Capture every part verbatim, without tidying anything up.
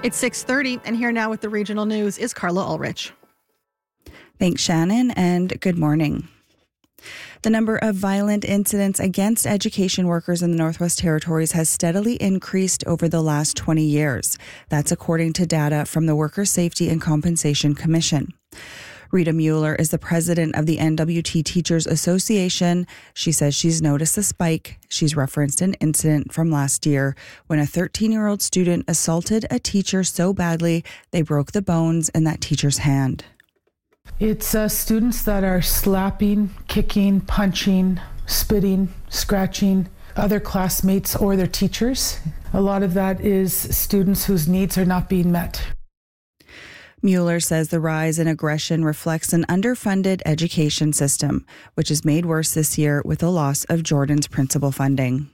It's six thirty, and here now with the regional news is Carla Ulrich. Thanks, Shannon, and good morning. The number of violent incidents against education workers in the Northwest Territories has steadily increased over the last twenty years. That's according to data from the Worker Safety and Compensation Commission. Rita Mueller is the president of the N W T Teachers Association. She says she's noticed a spike. She's referenced an incident from last year when a thirteen-year-old student assaulted a teacher so badly they broke the bones in that teacher's hand. It's uh, students that are slapping, kicking, punching, spitting, scratching other classmates or their teachers. A lot of that is students whose needs are not being met. Mueller says the rise in aggression reflects an underfunded education system, which is made worse this year with the loss of Jordan's principal funding.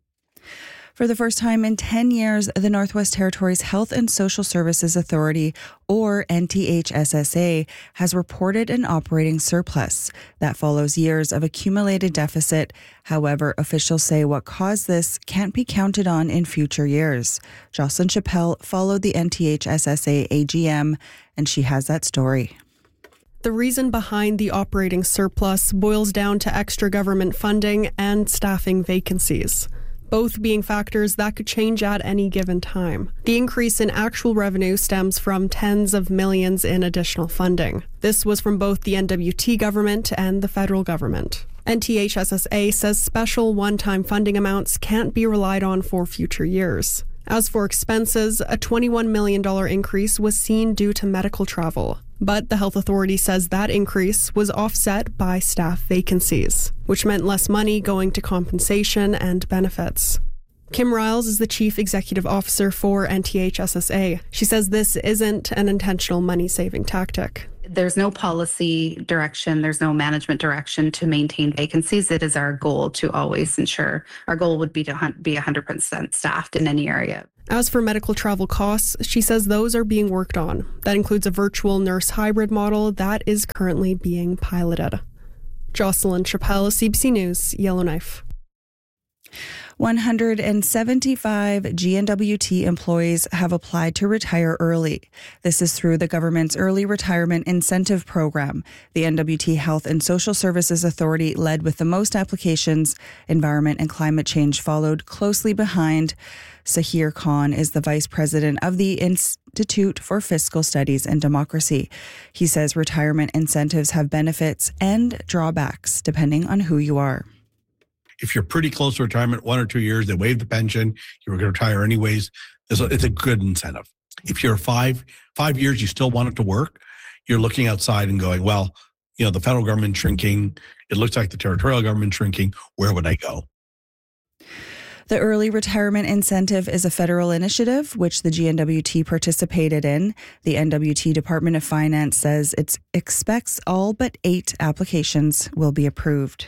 For the first time in ten years, the Northwest Territories Health and Social Services Authority, or N T H S S A, has reported an operating surplus. That follows years of accumulated deficit. However, officials say what caused this can't be counted on in future years. Jocelyn Chappelle followed the N T H S S A A G M, and she has that story. The reason behind the operating surplus boils down to extra government funding and staffing vacancies, both being factors that could change at any given time. The increase in actual revenue stems from tens of millions in additional funding. This was from both the N W T government and the federal government. N T H S S A says special one-time funding amounts can't be relied on for future years. As for expenses, a twenty-one million dollars increase was seen due to medical travel. But the health authority says that increase was offset by staff vacancies, which meant less money going to compensation and benefits. Kim Riles is the chief executive officer for N T H S S A. She says this isn't an intentional money-saving tactic. There's no policy direction, there's no management direction to maintain vacancies. It is our goal to always ensure, our goal would be to be one hundred percent staffed in any area. As for medical travel costs, she says those are being worked on. That includes a virtual nurse hybrid model that is currently being piloted. Jocelyn Chappelle, C B C News, Yellowknife. one hundred seventy-five G N W T employees have applied to retire early. This is through the government's Early Retirement Incentive Program. The N W T Health and Social Services Authority led with the most applications. Environment and Climate Change followed closely behind. Sahir Khan is the vice president of the Institute for Fiscal Studies and Democracy. He says retirement incentives have benefits and drawbacks depending on who you are. If you're pretty close to retirement, one or two years, they waive the pension, you were going to retire anyways, it's a, it's a good incentive. If you're five, five years, you still want it to work, you're looking outside and going, well, you know, the federal government shrinking, it looks like the territorial government shrinking, where would I go? The Early Retirement Incentive is a federal initiative which the G N W T participated in. The N W T Department of Finance says it expects all but eight applications will be approved.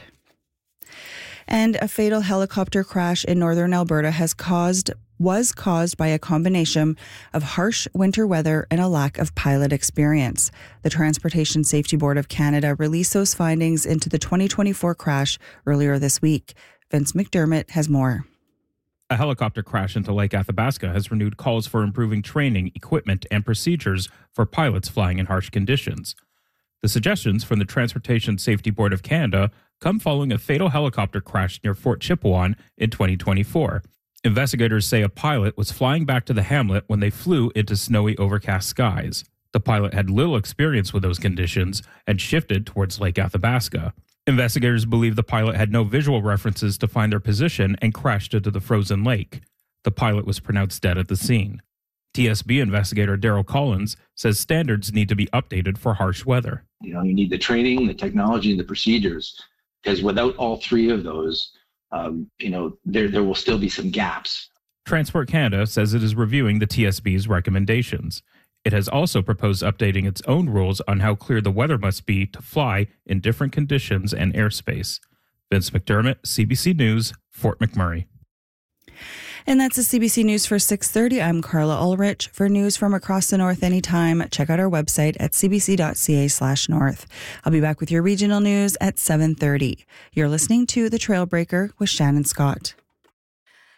And a fatal helicopter crash in northern Alberta has caused was caused by a combination of harsh winter weather and a lack of pilot experience. The Transportation Safety Board of Canada released those findings into the twenty twenty-four crash earlier this week. Vince McDermott has more. A helicopter crash into Lake Athabasca has renewed calls for improving training, equipment, and procedures for pilots flying in harsh conditions. The suggestions from the Transportation Safety Board of Canada come following a fatal helicopter crash near Fort Chipewyan in twenty twenty-four. Investigators say a pilot was flying back to the hamlet when they flew into snowy, overcast skies. The pilot had little experience with those conditions and shifted towards Lake Athabasca. Investigators believe the pilot had no visual references to find their position and crashed into the frozen lake. The pilot was pronounced dead at the scene. T S B investigator Daryl Collins says standards need to be updated for harsh weather. You know, you need the training, the technology, and the procedures, because without all three of those, um, you know, there there will still be some gaps. Transport Canada says it is reviewing the T S B's recommendations. It has also proposed updating its own rules on how clear the weather must be to fly in different conditions and airspace. Vince McDermott, C B C News, Fort McMurray. And that's the C B C News for six thirty. I'm Carla Ulrich. For news from across the north anytime, check out our website at cbc.ca slash north. I'll be back with your regional news at seven thirty. You're listening to The Trailbreaker with Shannon Scott.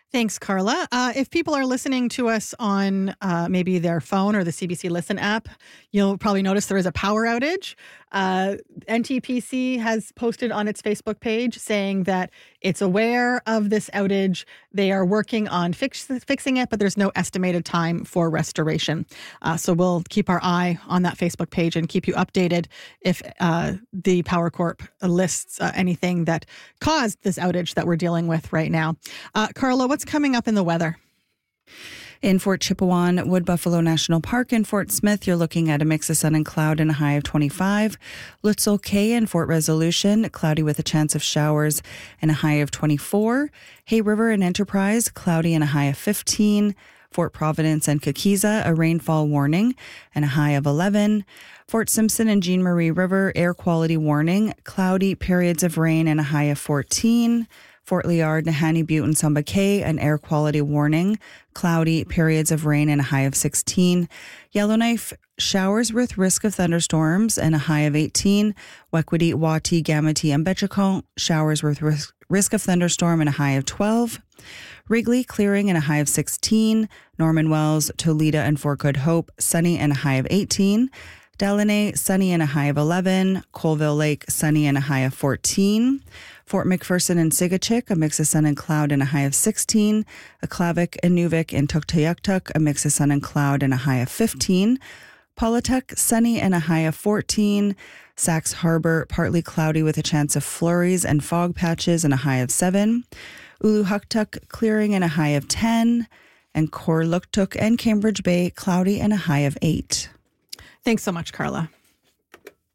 Thanks, Carla. Uh, if people are listening to us on uh, maybe their phone or the C B C Listen app, you'll probably notice there is a power outage. Uh, N T P C has posted on its Facebook page saying that it's aware of this outage. They are working on fix, fixing it, but there's no estimated time for restoration. Uh, so we'll keep our eye on that Facebook page and keep you updated if uh, the Power Corp lists uh, anything that caused this outage that we're dealing with right now. Uh, Carla, what's coming up in the weather? In Fort Chipewyan, Wood Buffalo National Park, and Fort Smith, you're looking at a mix of sun and cloud and a high of twenty-five. Lutzel Cay and Fort Resolution, cloudy with a chance of showers and a high of twenty-four. Hay River and Enterprise, cloudy and a high of fifteen. Fort Providence and Kakiza, a rainfall warning and a high of eleven. Fort Simpson and Jean Marie River, air quality warning, cloudy, periods of rain and a high of fourteen. Fort Liard, Nahanni Butte, and Samba Cay, an air quality warning, cloudy, periods of rain and a high of sixteen. Yellowknife, showers with risk of thunderstorms and a high of eighteen. Wequity, Wati, Gamity, and Betchacon, showers with risk, risk of thunderstorm and a high of twelve. Wrigley, clearing and a high of sixteen. Norman Wells, Toledo, and Fort Good Hope, sunny and a high of eighteen. Delaney, sunny and a high of eleven. Colville Lake, sunny and a high of fourteen. Fort McPherson and Sigachik, a mix of sun and cloud and a high of sixteen. Aklavik, Inuvik, and Tuktoyaktuk, a mix of sun and cloud and a high of fifteen. Paulatuk, sunny and a high of fourteen. Sax Harbor, partly cloudy with a chance of flurries and fog patches and a high of seven. Uluhuktuk, clearing and a high of ten. And Korluktuk and Cambridge Bay, cloudy and a high of eight. Thanks so much, Carla.